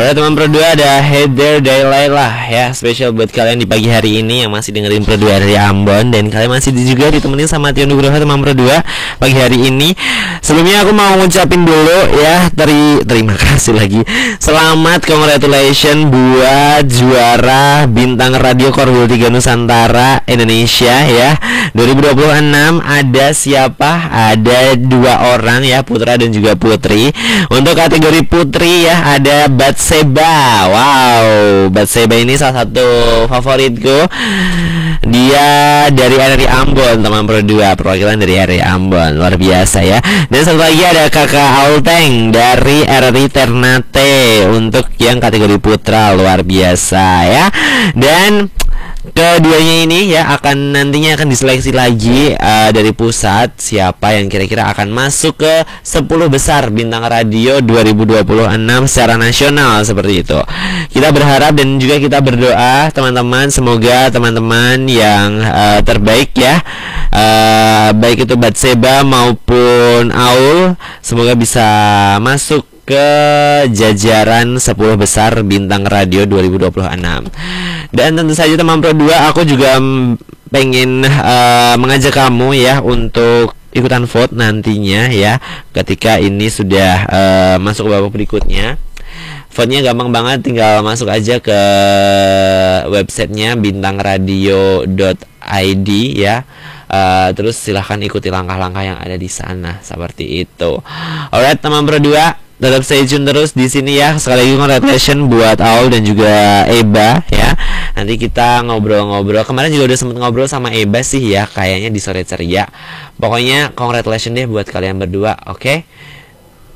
Oleh teman Pro 2 ada Hey There Daylilah ya, spesial buat kalian di pagi hari ini yang masih dengerin Pro 2 dari Ambon. Dan kalian masih juga ditemenin sama Tio Nugroho teman Pro 2 pagi hari ini. Sebelumnya aku mau ngucapin dulu ya, terima kasih lagi. Selamat congratulations buat juara Bintang Radio Korwil 3 Nusantara Indonesia ya 2026. Ada siapa? Ada 2 orang ya, putra dan juga putri. Untuk kategori putri ya ada Batseba. Wow, Batseba ini salah satu favoritku. Dia dari RRI Ambon teman Pro 2, perwakilan dari RRI Ambon, luar biasa ya. Dan satu lagi ada Kakak Alteng dari RRI Ternate untuk yang kategori putra, luar biasa ya. Dan keduanya ini ya nantinya akan diseleksi lagi dari pusat siapa yang kira-kira akan masuk ke 10 besar Bintang Radio 2026 secara nasional, seperti itu. Kita berharap dan juga kita berdoa teman-teman, semoga teman-teman yang terbaik ya, baik itu Batseba maupun Aul, semoga bisa masuk ke jajaran 10 besar Bintang Radio 2026. Dan tentu saja teman Pro 2, aku juga pengen mengajak kamu ya untuk ikutan vote nantinya ya, ketika ini sudah masuk ke babak berikutnya. Vote-nya gampang banget, tinggal masuk aja ke websitenya bintangradio.id ya. Terus silahkan ikuti langkah-langkah yang ada di sana, seperti itu. Alright teman Pro 2, tetap stay tune terus di sini ya. Sekali lagi congratulations buat Aul dan juga Eba ya. Nanti kita ngobrol-ngobrol. Kemarin juga udah sempet ngobrol sama Eba sih ya, kayaknya di sore ceria. Pokoknya congratulations deh buat kalian berdua, oke?